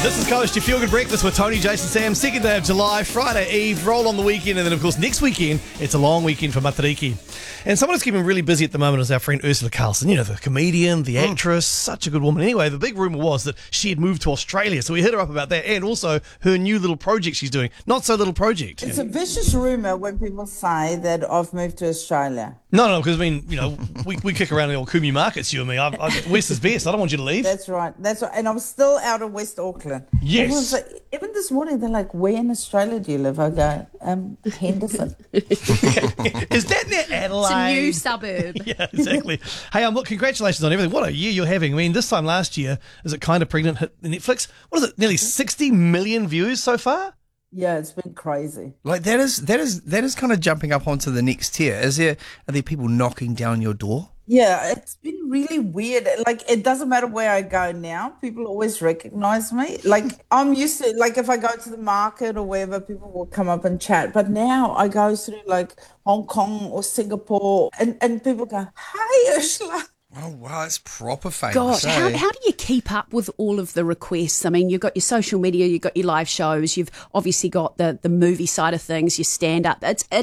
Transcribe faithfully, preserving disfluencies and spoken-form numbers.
This is Coast, your Feel Good Breakfast with Tony, Jason, Sam. Second day of July, Friday Eve, roll on the weekend, and then, of course, next weekend, it's a long weekend for Matariki. And someone who's keeping really busy at the moment is our friend Ursula Carlson, you know, the comedian, the actress, such a good woman. Anyway, the big rumour was that she had moved to Australia, so we hit her up about that, and also her new little project she's doing. Not so little project. It's a vicious rumour when people say that I've moved to Australia. No, no, because, I mean, you know, we, we kick around the old Kumi markets, you and me. I, I, West is best. I don't want you to leave. That's right. That's right. And I'm still out of West Auckland. Yes. Everyone's like, even this morning, they're like, where in Australia do you live? I go, um, Henderson. Is that near Adelaide? It's a new suburb. Yeah, exactly. Hey, um, look, congratulations on everything. What a year you're having. I mean, this time last year, is it Kind of Pregnant hit Netflix? What is it, nearly sixty million views so far? Yeah, it's been crazy. Like that is that is that is kind of jumping up onto the next tier. Is there are there people knocking down your door? Yeah, it's been really weird. Like, it doesn't matter where I go now. People always recognize me. Like, I'm used to, like, if I go to the market or wherever, people will come up and chat. But now I go through, like, Hong Kong or Singapore, and, and people go, hey, Ursula. Oh wow, it's proper famous. Gosh, eh? how, how do you keep up with all of the requests? I mean, you've got your social media, you've got your live shows, you've obviously got the, the movie side of things, your stand-up. It's, it